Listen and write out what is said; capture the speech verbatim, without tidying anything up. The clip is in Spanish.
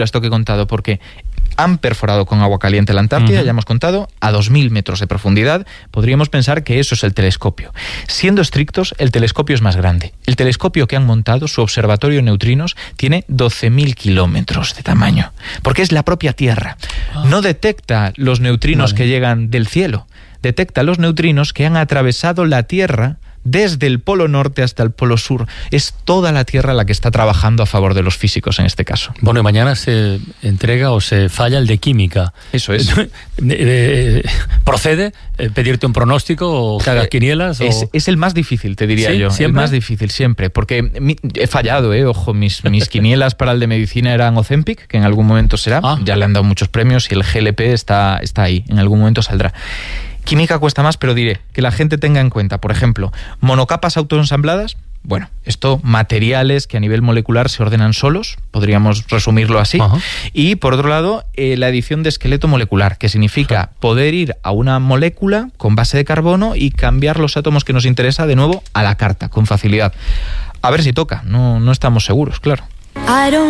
esto que he contado, porque han perforado con agua caliente la Antártida, uh-huh. ya hemos contado, a dos mil metros de profundidad. Podríamos pensar que eso es el telescopio. Siendo estrictos, el telescopio es más grande. El telescopio que han montado, su observatorio de neutrinos, tiene doce mil kilómetros de tamaño, porque es la propia Tierra. Oh. No detecta los neutrinos vale. que llegan del cielo, detecta los neutrinos que han atravesado la Tierra desde el polo norte hasta el polo sur. Es toda la Tierra la que está trabajando a favor de los físicos en este caso. Bueno, y mañana se entrega o se falla el de química. Eso es. ¿Procede pedirte un pronóstico o que hagas quinielas? O... Es, es el más difícil, te diría ¿Sí? yo. ¿Siempre? El más difícil, siempre. Porque mi, he fallado, ¿eh? Ojo, mis, mis quinielas para el de medicina eran Ozempic, que en algún momento será. Ah. Ya le han dado muchos premios y el G L P está, está ahí. En algún momento saldrá. Química cuesta más, pero diré que la gente tenga en cuenta, por ejemplo, monocapas autoensambladas. Bueno, esto, materiales que a nivel molecular se ordenan solos, podríamos resumirlo así. Uh-huh. Y por otro lado, eh, la edición de esqueleto molecular, que significa uh-huh. poder ir a una molécula con base de carbono y cambiar los átomos que nos interesa de nuevo a la carta, con facilidad. A ver si toca, no, no estamos seguros, claro.